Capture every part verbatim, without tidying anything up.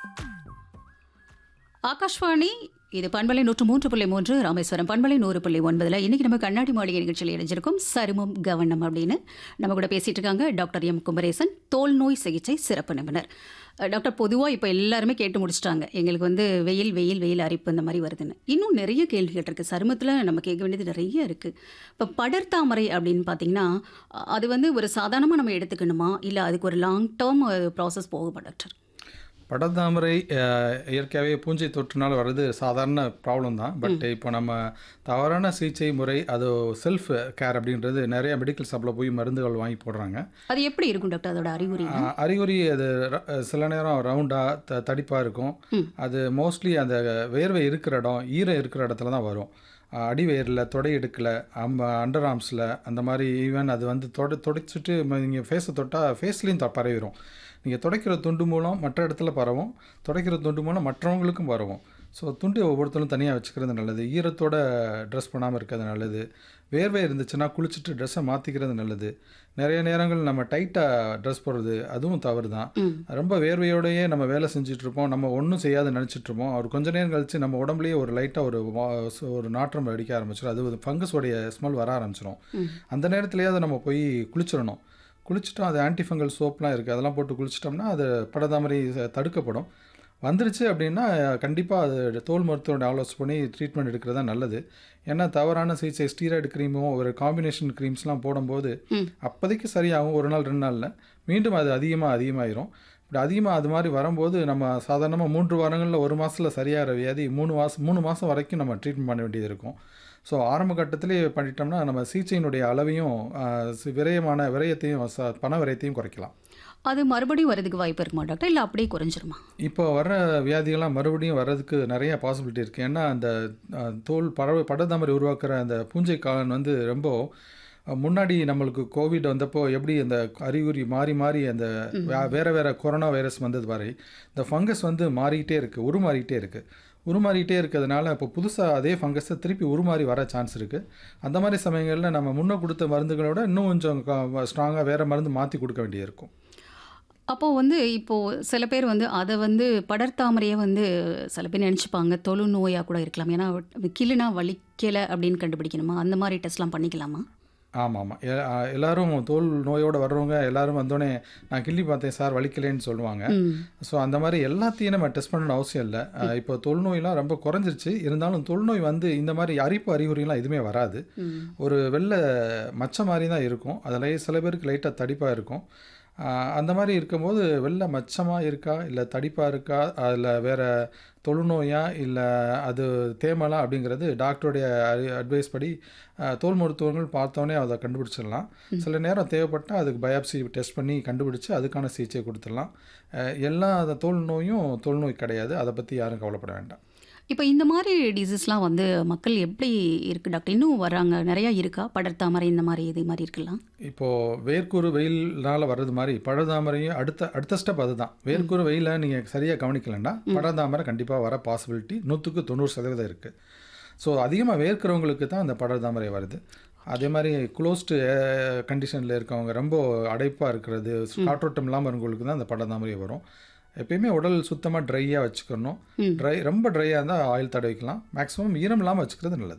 ஆகாஷ்வாணி இது பண்பலை நூற்று மூன்று புள்ளி மூன்று ராமேஸ்வரம் பண்பலை நூறு புள்ளி ஒன்பதுல இன்னைக்கு நம்ம கண்ணாடி மாளிகை நிகழ்ச்சியில் இணைஞ்சிருக்கோம் சருமம் கவனம் அப்படின்னு நம்ம கூட பேசிட்டு இருக்காங்க டாக்டர் எம் குமரேசன், தோல் நோய் சிகிச்சை சிறப்பு நிபுணர். டாக்டர், பொதுவாக இப்போ எல்லாருமே கேட்டு முடிச்சிட்டாங்க, எங்களுக்கு வந்து வெயில் வெயில் வெயில் அரிப்பு இந்த மாதிரி வருதுன்னு. இன்னும் நிறைய கேள்விகள் இருக்குது சருமத்தில், நம்ம கேட்க வேண்டியது நிறைய இருக்குது. இப்போ படர்தாமரை அப்படின்னு பார்த்தீங்கன்னா அது வந்து ஒரு சாதாரணமாக நம்ம எடுத்துக்கணுமா, இல்லை அதுக்கு ஒரு லாங் டேர்ம் ப்ராசஸ் போகுமா டாக்டர்? படர்தாமரை அஹ், இயற்கையாகவே பூஞ்சை தொற்றுனால வர்றது சாதாரண ப்ராப்ளம் தான். பட் இப்போ நம்ம தவறான சிகிச்சை முறை, அது செல்ஃப் கேர் அப்படின்றது நிறைய மெடிக்கல் ஷாப்பில் போய் மருந்துகள் வாங்கி போடுறாங்க. அது எப்படி இருக்கும் டாக்டர் அதோட அறிகுறி? அஹ், அறிகுறி அது ர- சில நேரம் ரவுண்டாக த தடிப்பாக இருக்கும். அது மோஸ்ட்லி அந்த வேர்வை இருக்கிற இடம், ஈரம் இருக்கிற இடத்துல தான் வரும். அஹ், அடிவயிறில், தொடை இடுக்கில், அம் அண்டர் ஆர்ம்ஸில், அந்த மாதிரி ஈவன் அது வந்து தொட துடைச்சிட்டு நீங்கள் ஃபேஸை தொட்டால் ஃபேஸ்லேயும் த பரவிடும். நீங்கள் துடைக்கிற துண்டு மூலம் மற்ற இடத்துல பரவும், துடைக்கிற துண்டு மூலம் மற்றவங்களுக்கும் பரவும். ஸோ துண்டு ஒவ்வொருத்தரும் தனியாக வச்சுக்கிறது நல்லது. ஈரத்தோட ட்ரெஸ் பண்ணாமல் இருக்கிறது நல்லது. வேர்வை இருந்துச்சுன்னா குளிச்சுட்டு ட்ரெஸ்ஸை மாற்றிக்கிறது நல்லது. நிறைய நேரங்கள் நம்ம டைட்டாக ட்ரெஸ் போடுறது அதுவும் தவறு தான். ரொம்ப வேர்வையோடையே நம்ம வேலை செஞ்சுட்ருப்போம், நம்ம ஒன்றும் செய்யாத நினச்சிட்ருப்போம். அவர் கொஞ்ச நேரம் கழித்து நம்ம உடம்புலேயே ஒரு லைட்டாக ஒரு வா- ஒரு நாற்றம் அடிக்க ஆரம்பிச்சிடும். அது ஃபங்கஸோடைய ஸ்மெல் வர ஆரம்பிச்சிடும். அந்த நேரத்துலேயாவது நம்ம போய் குளிச்சிடணும். குளிச்சுட்டோம், அது ஆன்டிஃபங்கல் சோப்லாம் இருக்குது, அதெல்லாம் போட்டு குளிச்சிட்டோம்னா அது படதாமரை ச- தடுக்கப்படும். வந்துருச்சு அப்படின்னா கண்டிப்பாக அது தோல் மருத்துவரோட ஆலோசனை பண்ணி ட்ரீட்மெண்ட் எடுக்கிறது தான் நல்லது. ஏன்னா தவறான சிகிச்சை ஸ்டீராய்டு க்ரீமோ ஒரு காம்பினேஷன் க்ரீம்ஸ்லாம் போடும்போது அப்போதைக்கு சரியாகும், ஒரு நாள் ரெண்டு நாளில் மீண்டும் அது அதிகமாக அதிகமாயிரும். இப்படி அதிகமாக அது மாதிரி வரும்போது நம்ம சாதாரணமாக மூன்று வாரங்களில் ஒரு மாதத்தில் சரியாகிற வியாதி மூணு மாதம் மூணு மாதம் வரைக்கும் நம்ம ட்ரீட்மெண்ட் பண்ண வேண்டியது இருக்கும். ஸோ ஆரம்ப கட்டத்திலே பண்ணிட்டோம்னா நம்ம சிகிச்சையினுடைய அளவையும் ஆஹ், சி- விரயமான விரயத்தையும் ச பண விரயத்தையும் குறைக்கலாம். அது மறுபடியும் வரதுக்கு வாய்ப்பு இருக்குமா டாக்டர், இல்லை அப்படியே குறைஞ்சிருமா? இப்போ வர்ற வியாதிகள்லாம் மறுபடியும் வர்றதுக்கு நிறைய பாசிபிலிட்டி இருக்குது. ஏன்னா அந்த அஹ், தோல் பறவை படர்தாமரை உருவாக்குற அந்த பூஞ்சை காளான் வந்து ரொம்ப அஹ், முன்னாடி நம்மளுக்கு கோவிட் வந்தப்போ எப்படி அந்த அறிகுறி மாறி மாறி அந்த வே- வேற வேற கொரோனா வைரஸ் வந்தது வரை இந்த ஃபங்கஸ் வந்து மாறிக்கிட்டே இருக்குது, உருமாறிக்கிட்டே இருக்குது. உருமாறிக்கிட்டே இருக்கிறதுனால இப்போ புதுசாக அதே ஃபங்கஸை திருப்பி உருமாறி வர சான்ஸ் இருக்குது. அந்த மாதிரி சமயங்களில் நம்ம முன்ன கொடுத்த மருந்துகளோட இன்னும் கொஞ்சம் ஸ்ட்ராங்காக வேறு மருந்து மாற்றி கொடுக்க வேண்டியது இருக்கும். அப்போது வந்து இப்போது சில பேர் வந்து அதை வந்து படர்தாமரையை வந்து சில பேர் நினச்சிப்பாங்க தொழு நோயாக கூட இருக்கலாம். ஏன்னா கிளுனா வலிக்கலை அப்படின்னு கண்டுபிடிக்கணுமா, அந்த மாதிரி டெஸ்ட்லாம் பண்ணிக்கலாமா? ஆமாம் ஆமாம் எ அ, எல்லாரும் தோல் நோயோடு வர்றவங்க எல்லாரும் வந்தோடனே நான் கிள்ளி பார்த்தேன் சார் வலிக்கலைன்னு சொல்லுவாங்க. ஸோ அந்த மாதிரி எல்லாத்தையும் நம்ம டெஸ்ட் பண்ணணும்னு அவசியம் இல்லை. அஹ், இப்போ தொழுநோயெலாம் ரொம்ப குறைஞ்சிருச்சு. இருந்தாலும் தொழுநோய் வந்து இந்த மாதிரி அரிப்பு அறிகுறிலாம் எதுவுமே வராது. ஒரு வெள்ளை மச்சம் மாதிரி தான் இருக்கும். அதில் சில பேருக்கு லைட்டாக தடிப்பாக இருக்கும். அஹ், அந்த மாதிரி இருக்கும்போது வெள்ளை மச்சமாக இருக்கா இல்லை தடிப்பாக இருக்கா, அதில் வேறு தொழுநோயா இல்லை அது தேமலா அப்படிங்கிறது டாக்டருடைய அட்வைஸ் படி அஹ், தோல் மருத்துவர்கள் பார்த்தோன்னே அதை கண்டுபிடிச்சிடலாம். சில நேரம் தேவைப்பட்டால் அதுக்கு பயாப்சி டெஸ்ட் பண்ணி கண்டுபிடிச்சு அதுக்கான சிகிச்சை கொடுத்துடலாம். அஹ், எல்லா அந்த தோல் நோயும் தோல் நோய் கிடையாது, அதை பற்றி யாரும் கவலைப்பட வேண்டாம். இப்போ இந்த மாதிரி டிசீஸ்லாம் வந்து மக்கள் எப்படி இருக்குது டாக்டர்? இன்னும் வராங்க, நிறையா இருக்கா படர்தாமரை இந்த மாதிரி இது மாதிரி இருக்கலாம்? இப்போது வேர்க்கூறு வெயில்னால் வர்றது மாதிரி படர்தாமரையும் அடுத்த அடுத்த ஸ்டெப் அதுதான். வேர்க்கூறு வெயிலை நீங்கள் சரியாக கவனிக்கலைன்னா படர்தாமரை கண்டிப்பாக வர பாசிபிலிட்டி நூற்றுக்கு தொண்ணூறு சதவீதம் இருக்குது. ஸோ அதிகமாக வேர்க்கிறவங்களுக்கு தான் அந்த படர்தாமரை வருது. அதே மாதிரி க்ளோஸ்டு கண்டிஷனில் இருக்கவங்க, ரொம்ப அடைப்பாக இருக்கிறது, காற்றோட்டம் இல்லாமல் இருக்கவங்களுக்கு தான் அந்த படர்தாமரை வரும். எப்பயுமே உடல் சுத்தமாக ட்ரையாக வச்சுக்கணும். ட்ரை ரொம்ப ட்ரையாக இருந்தால் ஆயில் தடவிக்கலாம். மேக்ஸிமம் ஈரம் இல்லாமல் வச்சுக்கிறது நல்லது.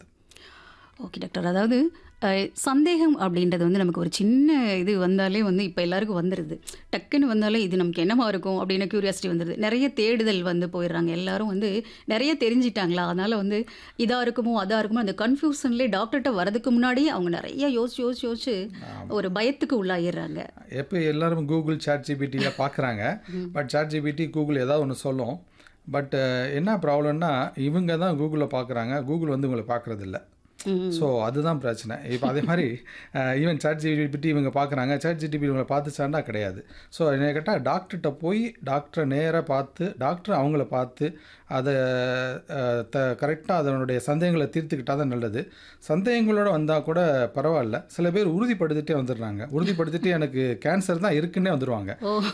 ஓகே டாக்டர், அதாவது அஹ், சந்தேகம் அப்படின்றது வந்து நமக்கு ஒரு சின்ன இது வந்தாலே வந்து இப்போ எல்லாருக்கும் வந்துடுது. டக்குன்னு வந்தாலே இது நமக்கு என்னவா இருக்கும் அப்படின்னு க்யூரியாசிட்டி வந்துடுது. நிறைய தேடுதல் வந்து போயிடுறாங்க. எல்லாரும் வந்து நிறைய தெரிஞ்சிட்டாங்களா, அதனால் வந்து இதாக இருக்குமோ அதாக இருக்குமோ அந்த கன்ஃபியூஷன்லேயே டாக்டர்கிட்ட வரதுக்கு முன்னாடியே அவங்க நிறைய யோசிச்சு யோசிச்சு யோசிச்சு ஒரு பயத்துக்கு உள்ளாயிடுறாங்க. எப்போ எல்லாரும் கூகுள் சாட் ஜிபிடியில் பார்க்குறாங்க. பட் சாட் ஜிபிடி கூகுள் ஏதாவது ஒன்று சொல்லும். பட் என்ன ப்ராப்ளம்னா இவங்க தான் கூகுளில் பார்க்குறாங்க, கூகுள் வந்து இவங்களை பார்க்குறதில்ல. ஸோ அதுதான் பிரச்சனை. இப்போ அதே மாதிரி ஈவன் சாட் ஜிபிடி இவங்க பார்க்குறாங்க, சாட் ஜிபிடி இவங்களை பார்த்துச்சாண்டா கிடையாது. ஸோ என்ன கேட்டால் டாக்டர்கிட்ட போய் டாக்டரை நேராக பார்த்து டாக்டர் அவங்கள பார்த்து அதை அஹ், த கரெக்டாக அதனுடைய சந்தேகங்களை தீர்த்துக்கிட்டால் தான் நல்லது. சந்தேகங்களோடு வந்தால் கூட பரவாயில்ல. சில பேர் உறுதிப்படுத்திட்டே வந்துடுறாங்க. உறுதிப்படுத்திட்டு எனக்கு கேன்சர் தான் இருக்குன்னே வந்துடுவாங்க.